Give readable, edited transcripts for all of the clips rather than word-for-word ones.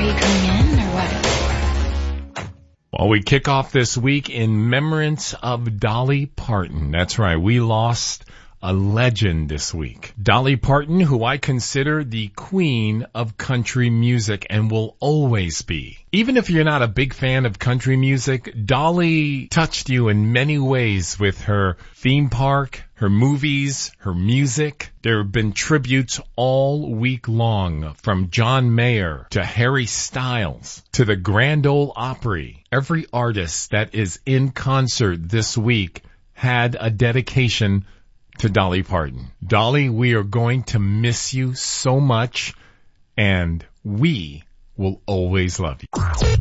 you coming in or what? Well, we kick off this week in remembrance of Dolly Parton. That's right, we lost a legend this week. Dolly Parton, who I consider the queen of country music and will always be. Even if you're not a big fan of country music, Dolly touched you in many ways with her theme park, her movies, her music. There have been tributes all week long, from John Mayer to Harry Styles to the Grand Ole Opry. Every artist that is in concert this week had a dedication to Dolly Parton. Dolly, we are going to miss you so much, and we will always love you.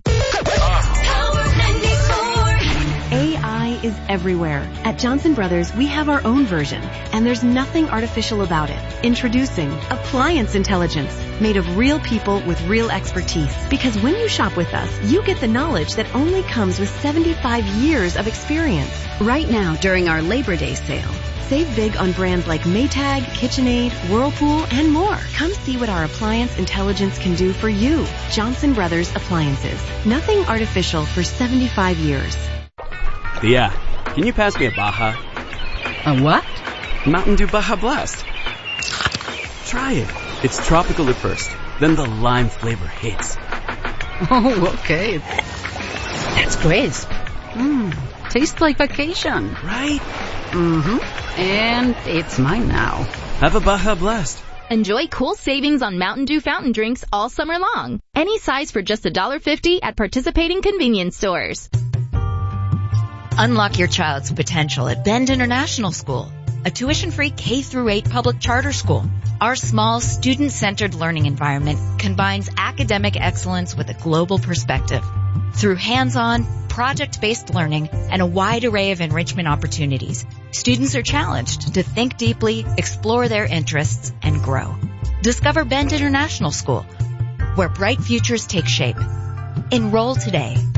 AI is everywhere. At Johnson Brothers, we have our own version, and there's nothing artificial about it. Introducing Appliance Intelligence, made of real people with real expertise. Because when you shop with us, you get the knowledge that only comes with 75 years of experience. Right now, during our Labor Day sale, save big on brands like Maytag, KitchenAid, Whirlpool, and more. Come see what our appliance intelligence can do for you. Johnson Brothers Appliances. Nothing artificial for 75 years. Thea, can you pass me a Baja? A what? Mountain Dew Baja Blast. Try it. It's tropical at first, then the lime flavor hits. Oh, okay. That's crisp. Tastes like vacation. Right? Mm-hmm. And it's mine now. Have a Baja Blast. Enjoy cool savings on Mountain Dew fountain drinks all summer long. Any size for just $1.50 at participating convenience stores. Unlock your child's potential at Bend International School, a tuition-free K-8 public charter school. Our small, student-centered learning environment combines academic excellence with a global perspective. Through hands-on, project-based learning and a wide array of enrichment opportunities, students are challenged to think deeply, explore their interests, and grow. Discover Bend International School, where bright futures take shape. Enroll today